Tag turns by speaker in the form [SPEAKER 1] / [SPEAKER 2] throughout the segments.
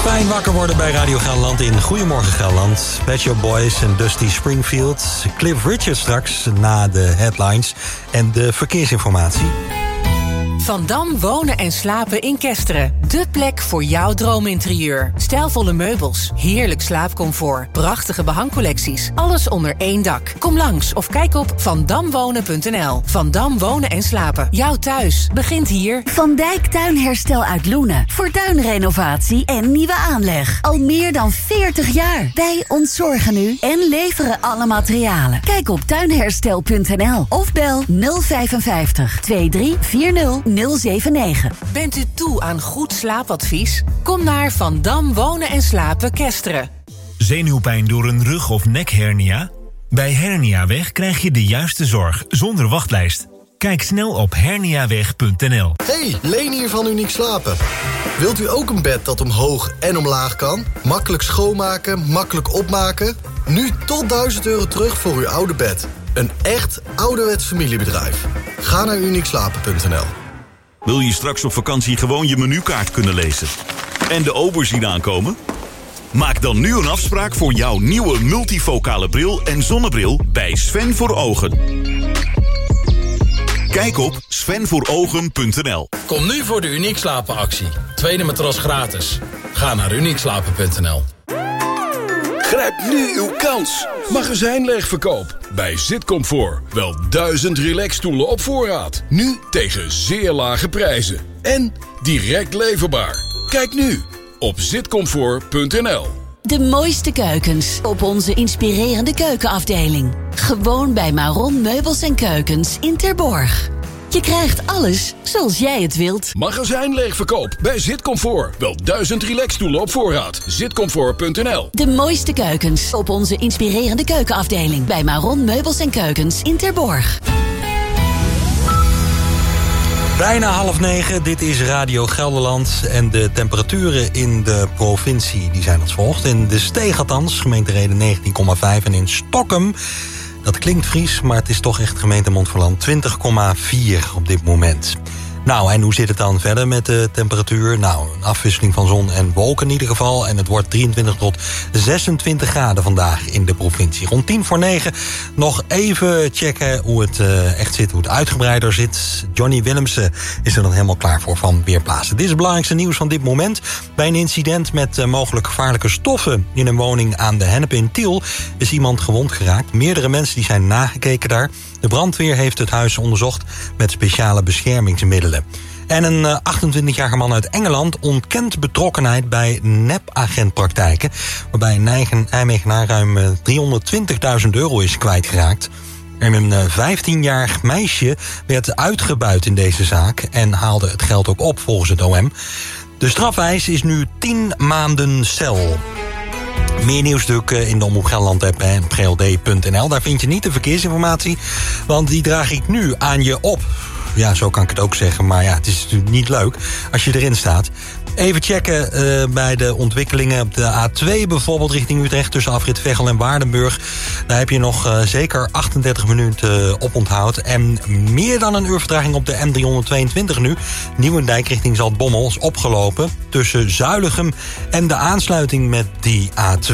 [SPEAKER 1] Fijn wakker worden bij Radio Gelderland in Goedemorgen Gelderland. Pet Shop Boys en Dusty Springfield. Cliff Richard straks na de headlines en de verkeersinformatie.
[SPEAKER 2] Van Dam wonen en slapen in Kesteren. De plek voor jouw droominterieur. Stijlvolle meubels, heerlijk slaapcomfort, prachtige behangcollecties. Alles onder één dak. Kom langs of kijk op vandamwonen.nl. Van Dam wonen en slapen. Jouw thuis begint hier.
[SPEAKER 3] Van Dijk Tuinherstel uit Loenen. Voor tuinrenovatie en nieuwe aanleg. Al meer dan 40 jaar. Wij ontzorgen u en leveren alle materialen. Kijk op tuinherstel.nl of bel 055 2340 079.
[SPEAKER 2] Bent u toe aan goed slaapadvies? Kom naar Van Dam wonen en slapen Kesteren.
[SPEAKER 4] Zenuwpijn door een rug- of nekhernia? Bij Herniaweg krijg je de juiste zorg zonder wachtlijst. Kijk snel op herniaweg.nl.
[SPEAKER 5] Hey, Leen hier van Uniek Slapen. Wilt u ook een bed dat omhoog en omlaag kan? Makkelijk schoonmaken, makkelijk opmaken? Nu tot €1000 terug voor uw oude bed. Een echt ouderwets familiebedrijf. Ga naar uniekslapen.nl.
[SPEAKER 6] Wil je straks op vakantie gewoon je menukaart kunnen lezen? En de ober zien aankomen? Maak dan nu een afspraak voor jouw nieuwe multifocale bril en zonnebril bij Sven voor Ogen. Kijk op svenvoorogen.nl.
[SPEAKER 7] Kom nu voor de Uniek Slapen actie. Tweede matras gratis. Ga naar uniekslapen.nl.
[SPEAKER 8] Grijp nu uw kans. Magazijnleegverkoop. Bij Zitcomfort. Wel 1000 relaxstoelen op voorraad. Nu tegen zeer lage prijzen. En direct leverbaar. Kijk nu op zitcomfort.nl.
[SPEAKER 3] De mooiste keukens op onze inspirerende keukenafdeling. Gewoon bij Maron Meubels en Keukens in Terborg. Je krijgt alles zoals jij het wilt.
[SPEAKER 8] Magazijnleegverkoop bij Zitcomfort. Wel 1000 relaxstoelen op voorraad. Zitcomfort.nl.
[SPEAKER 3] De mooiste keukens op onze inspirerende keukenafdeling. Bij Maron Meubels en Keukens in Terborg.
[SPEAKER 1] Bijna 8:30, dit is Radio Gelderland. En de temperaturen in de provincie die zijn als volgt. In De Steeg althans, gemeentereden 19,5. En in Stokkum, dat klinkt Fries, maar het is toch echt gemeente Montferland, 20,4 op dit moment. Nou, en hoe zit het dan verder met de temperatuur? Nou, een afwisseling van zon en wolken in ieder geval. En het wordt 23 tot 26 graden vandaag in de provincie. Rond 8:50 nog even checken hoe het echt zit, hoe het uitgebreider zit. Johnny Willemsen is er dan helemaal klaar voor van Weerplaatsen. Dit is het belangrijkste nieuws van dit moment. Bij een incident met mogelijk gevaarlijke stoffen in een woning aan de Hennep in Tiel is iemand gewond geraakt. Meerdere mensen die zijn nagekeken daar. De brandweer heeft het huis onderzocht met speciale beschermingsmiddelen. En een 28-jarige man uit Engeland ontkent betrokkenheid bij nepagentpraktijken, waarbij een Nijmegenaar ruim €320.000 is kwijtgeraakt. En een 15-jarig meisje werd uitgebuit in deze zaak en haalde het geld ook op volgens het OM. De strafeis is nu 10 maanden cel. Meer nieuws natuurlijk in de Omroep Gelderland app en op gld.nl. Daar vind je niet de verkeersinformatie, want die draag ik nu aan je op. Ja, zo kan ik het ook zeggen, maar ja, het is natuurlijk niet leuk als je erin staat. Even checken bij de ontwikkelingen op de A2 bijvoorbeeld richting Utrecht tussen afrit Veghel en Waardenburg. Daar heb je nog zeker 38 minuten op onthoud. En meer dan een uur vertraging op de N322 nu. Nieuwendijk richting Zaltbommel is opgelopen tussen Zuilichem en de aansluiting met die A2.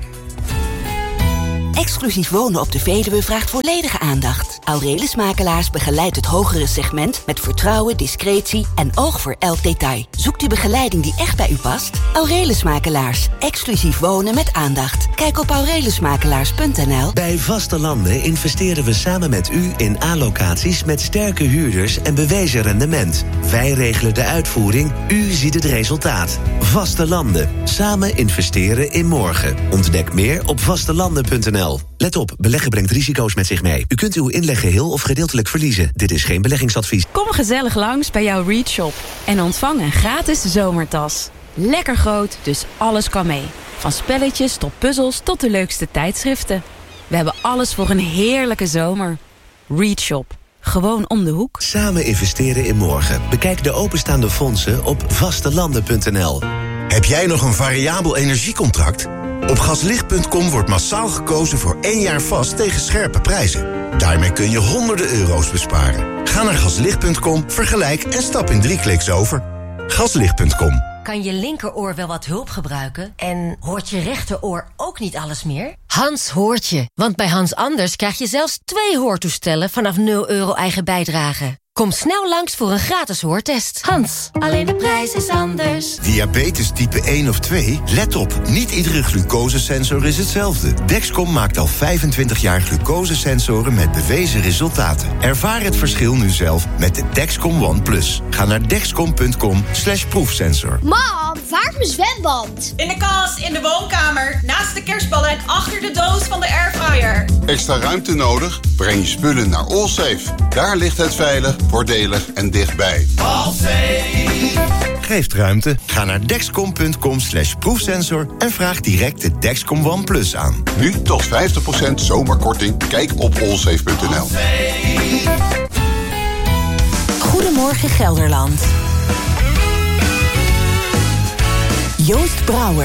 [SPEAKER 9] Exclusief wonen op de Veluwe vraagt volledige aandacht. Aurelius Makelaars begeleidt het hogere segment met vertrouwen, discretie en oog voor elk detail. Zoekt u begeleiding die echt bij u past? Aurelius Makelaars. Exclusief wonen met aandacht. Kijk op aurelismakelaars.nl.
[SPEAKER 10] Bij Vaste Landen investeren we samen met u in A-locaties met sterke huurders en bewezen rendement. Wij regelen de uitvoering, u ziet het resultaat. Vaste Landen. Samen investeren in morgen. Ontdek meer op vastelanden.nl. Let op, beleggen brengt risico's met zich mee. U kunt uw inleg geheel of gedeeltelijk verliezen. Dit is geen beleggingsadvies.
[SPEAKER 11] Kom gezellig langs bij jouw Reach Shop en ontvang een gratis zomertas. Lekker groot, dus alles kan mee. Van spelletjes tot puzzels tot de leukste tijdschriften. We hebben alles voor een heerlijke zomer. Reach Shop. Gewoon om de hoek.
[SPEAKER 10] Samen investeren in morgen. Bekijk de openstaande fondsen op vastelanden.nl.
[SPEAKER 12] Heb jij nog een variabel energiecontract? Op gaslicht.com wordt massaal gekozen voor 1 jaar vast tegen scherpe prijzen. Daarmee kun je honderden euro's besparen. Ga naar gaslicht.com, vergelijk en stap in 3 kliks over. Gaslicht.com.
[SPEAKER 13] Kan je linkeroor wel wat hulp gebruiken? En hoort je rechteroor ook niet alles meer? Hans hoort je, want bij Hans Anders krijg je zelfs 2 hoortoestellen vanaf €0 eigen bijdrage. Kom snel langs voor een gratis hoortest. Hans, alleen de prijs is anders.
[SPEAKER 12] Diabetes type 1 of 2? Let op, niet iedere glucosesensor is hetzelfde. Dexcom maakt al 25 jaar glucosesensoren met bewezen resultaten. Ervaar het verschil nu zelf met de Dexcom One Plus. Ga naar dexcom.com/proefsensor.
[SPEAKER 14] Mam, waar is mijn zwembad?
[SPEAKER 15] In de kast, in de woonkamer, naast de kerstballen en achter de doos van de airfryer.
[SPEAKER 16] Extra ruimte nodig? Breng je spullen naar Allsafe. Daar ligt het veilig, voordelig en dichtbij.
[SPEAKER 12] Allsafe geeft ruimte. Ga naar dexcom.com/proefsensor en vraag direct de Dexcom One Plus aan.
[SPEAKER 16] Nu tot 50% zomerkorting. Kijk op allsafe.nl.
[SPEAKER 9] Goedemorgen Gelderland. Joost Brouwer